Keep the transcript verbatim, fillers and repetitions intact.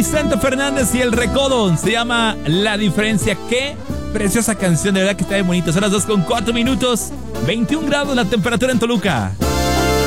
Vicente Fernández y El Recodo. Se llama La Diferencia. Qué preciosa canción, de verdad que está bien bonita. Son las dos con cuatro minutos. veintiún grados la temperatura en Toluca.